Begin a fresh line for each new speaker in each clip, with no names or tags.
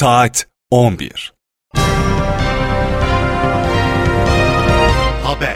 Saat 11.
Haber.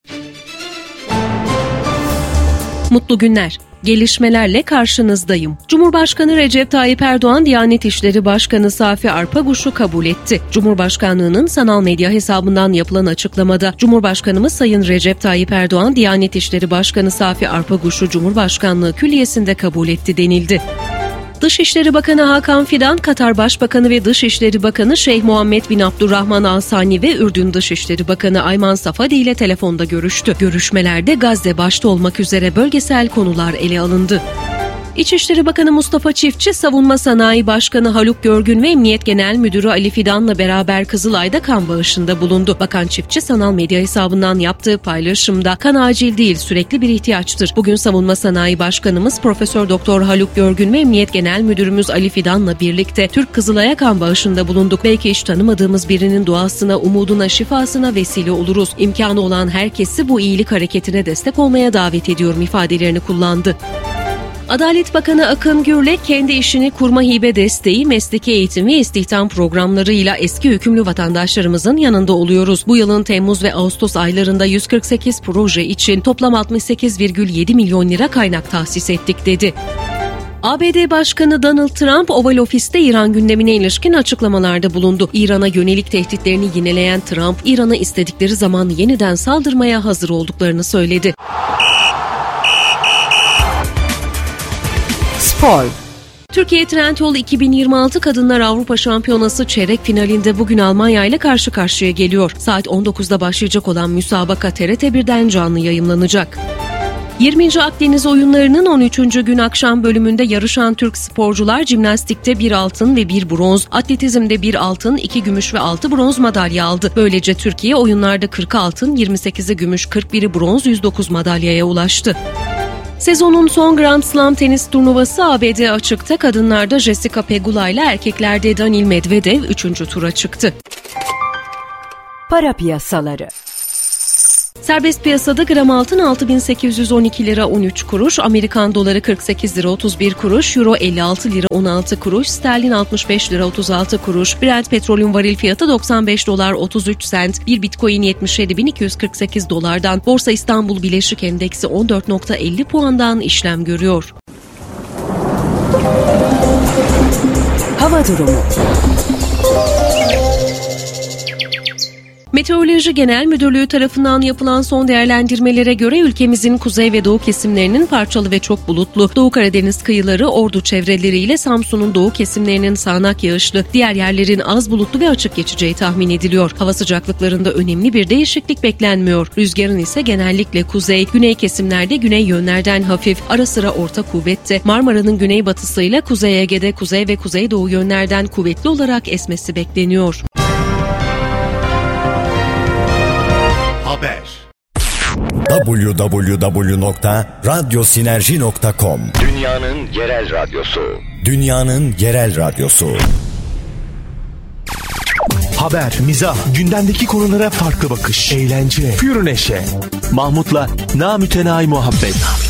Mutlu günler. Gelişmelerle karşınızdayım. Cumhurbaşkanı Recep Tayyip Erdoğan, Diyanet İşleri Başkanı Safi Arpaguş'u kabul etti. Cumhurbaşkanlığının sanal medya hesabından yapılan açıklamada, Cumhurbaşkanımız Sayın Recep Tayyip Erdoğan, Diyanet İşleri Başkanı Safi Arpaguş'u Cumhurbaşkanlığı Külliyesi'nde kabul etti denildi. Dışişleri Bakanı Hakan Fidan, Katar Başbakanı ve Dışişleri Bakanı Şeyh Muhammed bin Abdurrahman Al Sani ve Ürdün Dışişleri Bakanı Ayman Safadi ile telefonda görüştü. Görüşmelerde Gazze başta olmak üzere bölgesel konular ele alındı. İçişleri Bakanı Mustafa Çiftçi, Savunma Sanayi Başkanı Haluk Görgün ve Emniyet Genel Müdürü Ali Fidan'la beraber Kızılay'da kan bağışında bulundu. Bakan Çiftçi, sanal medya hesabından yaptığı paylaşımda, kan acil değil, sürekli bir ihtiyaçtır. Bugün Savunma Sanayi Başkanımız Profesör Doktor Haluk Görgün ve Emniyet Genel Müdürümüz Ali Fidan'la birlikte Türk Kızılay'a kan bağışında bulunduk. Belki hiç tanımadığımız birinin duasına, umuduna, şifasına vesile oluruz. İmkanı olan herkesi bu iyilik hareketine destek olmaya davet ediyorum ifadelerini kullandı. Adalet Bakanı Akın Gürlek, kendi işini kurma hibe desteği, mesleki eğitim ve istihdam programlarıyla eski hükümlü vatandaşlarımızın yanında oluyoruz. Bu yılın Temmuz ve Ağustos aylarında 148 proje için toplam 68,7 milyon lira kaynak tahsis ettik dedi. ABD Başkanı Donald Trump, Oval Ofis'te İran gündemine ilişkin açıklamalarda bulundu. İran'a yönelik tehditlerini yineleyen Trump, İran'a istedikleri zaman yeniden saldırmaya hazır olduklarını söyledi.
Spor.
Türkiye Trendyol 2026 Kadınlar Avrupa Şampiyonası çeyrek finalinde bugün Almanya ile karşı karşıya geliyor. Saat 19'da başlayacak olan müsabaka TRT1'den canlı yayımlanacak. 20. Akdeniz Oyunları'nın 13. gün akşam bölümünde yarışan Türk sporcular jimnastikte 1 altın ve 1 bronz, atletizmde 1 altın, 2 gümüş ve 6 bronz madalya aldı. Böylece Türkiye oyunlarda 40 altın, 28'i gümüş, 41'i bronz, 109 madalyaya ulaştı. Sezonun son Grand Slam tenis turnuvası ABD açıkta, kadınlarda Jessica Pegula ile erkeklerde Daniil Medvedev 3. tura çıktı.
Para piyasaları.
Serbest piyasada gram altın 6.812 lira 13 kuruş, Amerikan doları 48 lira 31 kuruş, Euro 56 lira 16 kuruş, sterlin 65 lira 36 kuruş, Brent petrolün varil fiyatı 95 dolar 33 sent, bir bitcoin 77.248 dolardan, Borsa İstanbul Bileşik Endeksi 14.50 puandan işlem görüyor.
Hava durumu.
Meteoroloji Genel Müdürlüğü tarafından yapılan son değerlendirmelere göre ülkemizin kuzey ve doğu kesimlerinin parçalı ve çok bulutlu, Doğu Karadeniz kıyıları, Ordu çevreleriyle Samsun'un doğu kesimlerinin sağanak yağışlı, diğer yerlerin az bulutlu ve açık geçeceği tahmin ediliyor. Hava sıcaklıklarında önemli bir değişiklik beklenmiyor. Rüzgarın ise genellikle kuzey, güney kesimlerde güney yönlerden hafif, ara sıra orta kuvvette, Marmara'nın güneybatısıyla Kuzey Ege'de kuzey ve kuzeydoğu yönlerden kuvvetli olarak esmesi bekleniyor.
Haber.
www.radyosinerji.com
Dünyanın yerel radyosu.
Dünyanın yerel radyosu.
Haber, mizah, gündemdeki konulara farklı bakış, eğlence, pür neşe. Mahmut'la namütenayi muhabbet.